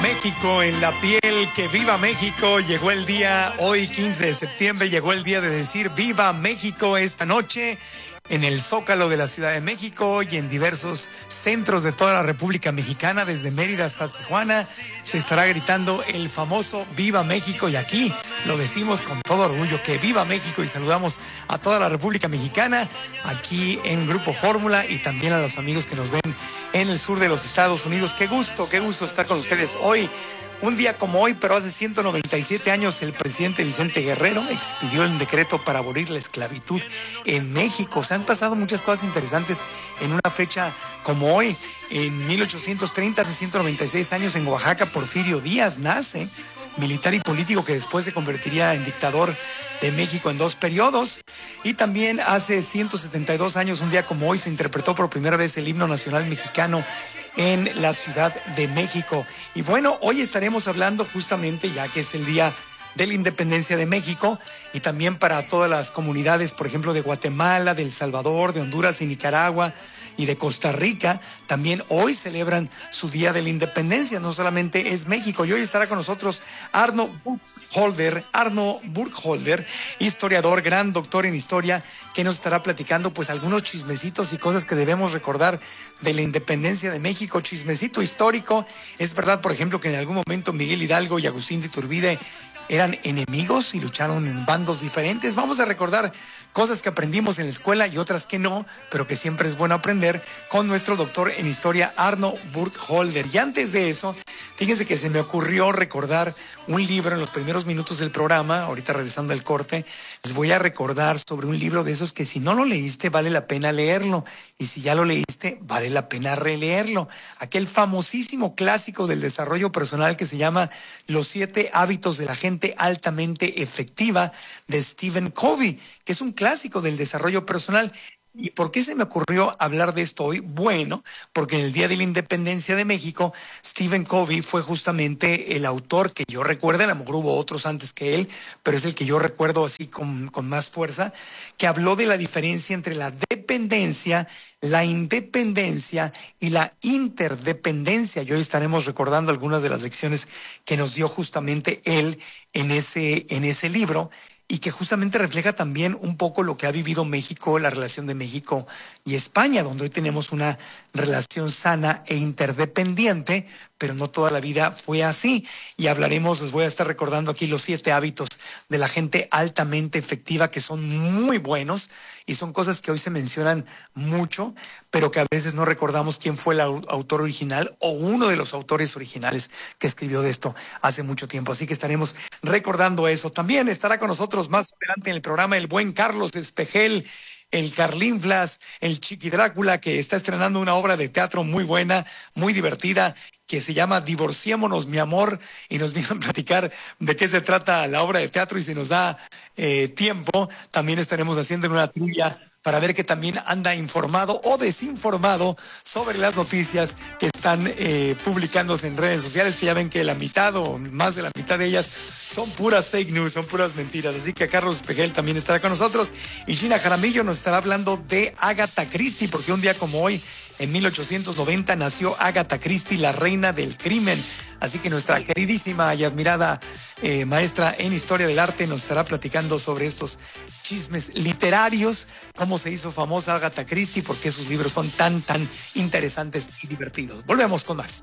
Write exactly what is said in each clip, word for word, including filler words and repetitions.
México en la piel, que viva México. Llegó el día, hoy quince de septiembre, llegó el día de decir viva México esta noche en el Zócalo de la Ciudad de México y en diversos centros de toda la República Mexicana, desde Mérida hasta Tijuana, se estará gritando el famoso Viva México, y aquí lo decimos con todo orgullo, que viva México, y saludamos a toda la República Mexicana, aquí en Grupo Fórmula, y también a los amigos que nos ven en el sur de los Estados Unidos. Qué gusto, qué gusto estar con ustedes hoy. Un día como hoy, pero hace ciento noventa y siete años, el presidente Vicente Guerrero expidió el decreto para abolir la esclavitud en México. Se han pasado muchas cosas interesantes en una fecha como hoy. En mil ochocientos treinta, hace ciento noventa y seis años, en Oaxaca, Porfirio Díaz nace, militar y político que después se convertiría en dictador de México en dos periodos. Y también hace ciento setenta y dos años, un día como hoy, se interpretó por primera vez el himno nacional mexicano en la Ciudad de México. Y bueno, hoy estaremos hablando justamente, ya que es el día de la independencia de México, y también para todas las comunidades, por ejemplo, de Guatemala, de El Salvador, de Honduras y Nicaragua y de Costa Rica, también hoy celebran su día de la independencia. No solamente es México, y hoy estará con nosotros Arno Burkholder, Arno Burkholder, historiador, gran doctor en historia, que nos estará platicando pues algunos chismecitos y cosas que debemos recordar de la independencia de México. Chismecito histórico. Es verdad, por ejemplo, que en algún momento Miguel Hidalgo y Agustín de Iturbide eran enemigos y lucharon en bandos diferentes. Vamos a recordar cosas que aprendimos en la escuela y otras que no, pero que siempre es bueno aprender, con nuestro doctor en historia, Arno Burkholder. Y antes de eso, fíjense que se me ocurrió recordar un libro en los primeros minutos del programa. Ahorita, regresando al corte, les voy a recordar sobre un libro de esos que si no lo leíste vale la pena leerlo, y si ya lo leíste vale la pena releerlo. Aquel famosísimo clásico del desarrollo personal que se llama Los siete hábitos de la gente altamente efectiva, de Stephen Covey, que es un clásico del desarrollo personal. ¿Y por qué se me ocurrió hablar de esto hoy? Bueno, porque en el Día de la Independencia de México, Stephen Covey fue justamente el autor que yo recuerdo, a lo mejor hubo otros antes que él, pero es el que yo recuerdo así con, con más fuerza, que habló de la diferencia entre la dependencia, la independencia y la interdependencia. Y hoy estaremos recordando algunas de las lecciones que nos dio justamente él en ese, en ese libro, y que justamente refleja también un poco lo que ha vivido México, la relación de México y España, donde hoy tenemos una relación sana e interdependiente, pero no toda la vida fue así. Y hablaremos, les voy a estar recordando aquí los siete hábitos de la gente altamente efectiva, que son muy buenos, y son cosas que hoy se mencionan mucho, pero que a veces no recordamos quién fue el autor original o uno de los autores originales que escribió de esto hace mucho tiempo. Así que estaremos recordando eso. También estará con nosotros más adelante en el programa el buen Carlos Espejel, el Carlinflas, el Chiqui Drácula, que está estrenando una obra de teatro muy buena, muy divertida, que se llama Divorciémonos, mi amor, y nos vino a platicar de qué se trata la obra de teatro, y si nos da eh, tiempo, también estaremos haciendo una trivia para ver que también anda informado o desinformado sobre las noticias que están eh, publicándose en redes sociales, que ya ven que la mitad o más de la mitad de ellas son puras fake news, son puras mentiras. Así que Carlos Espejel también estará con nosotros, y Gina Jaramillo nos estará hablando de Agatha Christie, porque un día como hoy, en mil ochocientos noventa, nació Agatha Christie, la reina del crimen. Así que nuestra queridísima y admirada eh, maestra en Historia del Arte nos estará platicando sobre estos chismes literarios, cómo se hizo famosa Agatha Christie, por qué sus libros son tan, tan interesantes y divertidos. Volvemos con más.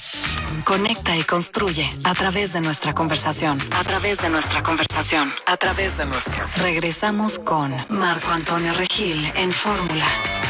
Conecta y construye a través de nuestra conversación, a través de nuestra conversación, a través de nuestra. Regresamos con Marco Antonio Regil en Fórmula.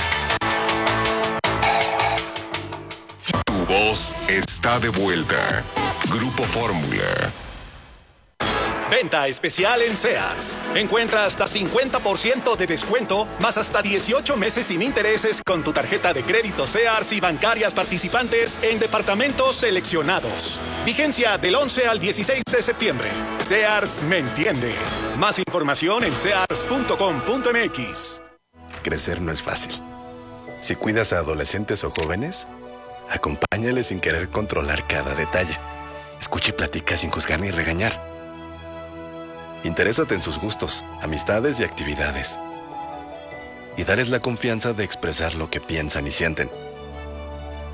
Tu voz está de vuelta. Grupo Fórmula. Venta especial en Sears. Encuentra hasta cincuenta por ciento de descuento, más hasta dieciocho meses sin intereses con tu tarjeta de crédito Sears y bancarias participantes en departamentos seleccionados. Vigencia del once al dieciséis de septiembre. Sears me entiende. Más información en sears punto com punto m x. Crecer no es fácil. Si cuidas a adolescentes o jóvenes, acompáñales sin querer controlar cada detalle. Escucha y platica sin juzgar ni regañar. Interésate en sus gustos, amistades y actividades. Y dales la confianza de expresar lo que piensan y sienten.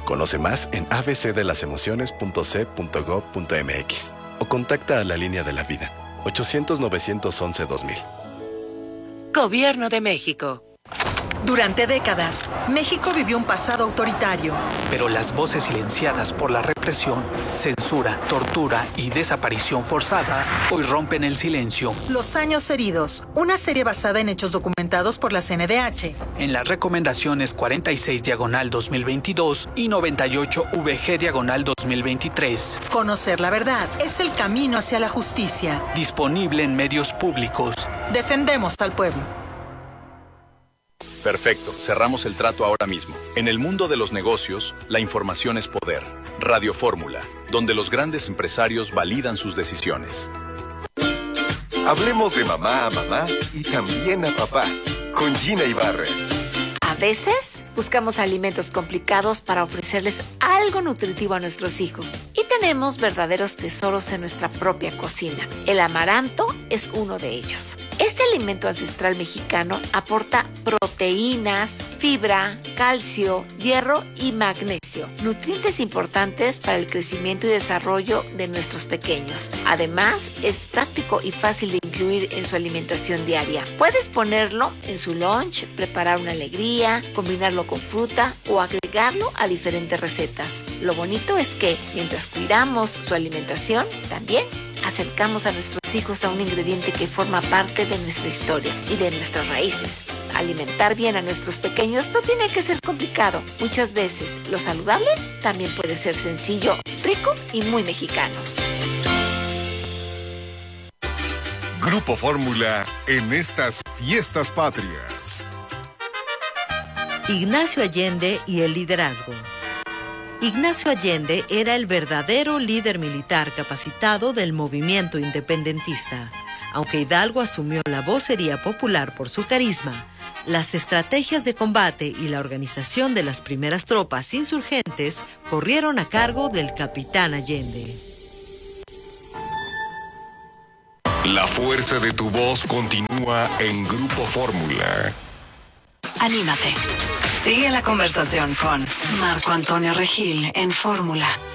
Conoce más en a b c de las emociones punto c punto gob punto m x o contacta a la línea de la vida ochocientos, novecientos once, dos mil. Gobierno de México. Durante décadas, México vivió un pasado autoritario. Pero las voces silenciadas por la represión, censura, tortura y desaparición forzada hoy rompen el silencio. Los años heridos, una serie basada en hechos documentados por la C N D H. En las recomendaciones cuarenta y seis diagonal dos mil veintidós y noventa y ocho V G diagonal dos mil veintitrés. Conocer la verdad es el camino hacia la justicia. Disponible en medios públicos. Defendemos al pueblo. Perfecto, cerramos el trato ahora mismo. En el mundo de los negocios, la información es poder. Radio Fórmula, donde los grandes empresarios validan sus decisiones. Hablemos de mamá a mamá y también a papá, con Gina Ibarra. A veces buscamos alimentos complicados para ofrecerles algo nutritivo a nuestros hijos. Y tenemos verdaderos tesoros en nuestra propia cocina. El amaranto es uno de ellos. Este alimento ancestral mexicano aporta proteínas, fibra, calcio, hierro y magnesio, nutrientes importantes para el crecimiento y desarrollo de nuestros pequeños. Además, es práctico y fácil de incluir en su alimentación diaria. Puedes ponerlo en su lunch, preparar una alegría, combinarlo con fruta o agregarlo a diferentes recetas. Lo bonito es que mientras cuidamos su alimentación, también acercamos a nuestros hijos a un ingrediente que forma parte de nuestra historia y de nuestras raíces. Alimentar bien a nuestros pequeños no tiene que ser complicado. Muchas veces lo saludable también puede ser sencillo, rico y muy mexicano. Grupo Fórmula en estas fiestas patrias. Ignacio Allende y el liderazgo. Ignacio Allende era el verdadero líder militar capacitado del movimiento independentista. Aunque Hidalgo asumió la vocería popular por su carisma, las estrategias de combate y la organización de las primeras tropas insurgentes corrieron a cargo del capitán Allende. La fuerza de tu voz continúa en Grupo Fórmula. Anímate. Sigue la conversación con Marco Antonio Regil en Fórmula.